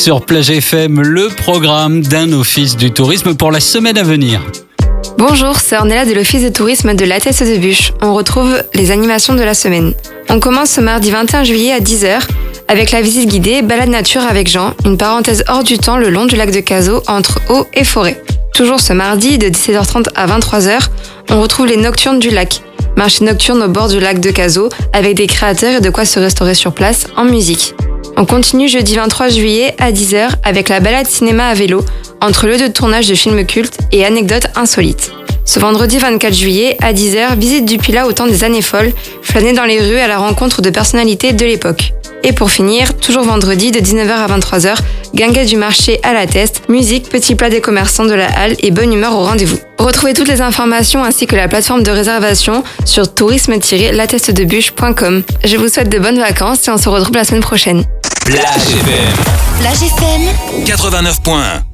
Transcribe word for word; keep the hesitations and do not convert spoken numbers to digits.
sur Plage F M, le programme d'un office du tourisme pour la semaine à venir. Bonjour, c'est Ornella de l'Office de tourisme de La Teste de Buch. On retrouve les animations de la semaine. On commence ce mardi vingt et un juillet à dix heures avec la visite guidée Balade nature avec Jean, une parenthèse hors du temps le long du lac de Cazaux entre eau et forêt. Toujours ce mardi de dix-sept heures trente à vingt-trois heures, on retrouve les Nocturnes du lac. Marché nocturne au bord du lac de Cazaux avec des créateurs et de quoi se restaurer sur place en musique. On continue jeudi vingt-trois juillet à dix heures avec la balade cinéma à vélo entre lieux de tournage de films cultes et anecdotes insolites. Ce vendredi vingt-quatre juillet à dix heures, visite du Pilat au temps des années folles, flâner dans les rues à la rencontre de personnalités de l'époque. Et pour finir, toujours vendredi de dix-neuf heures à vingt-trois heures, guinguette du marché à la Teste, musique, petits plats des commerçants de la halle et bonne humeur au rendez-vous. Retrouvez toutes les informations ainsi que la plateforme de réservation sur tourisme tiret la teste de buch point com. Je vous souhaite de bonnes vacances et on se retrouve la semaine prochaine. Plage F M. Plage F M. quatre-vingt-neuf point un.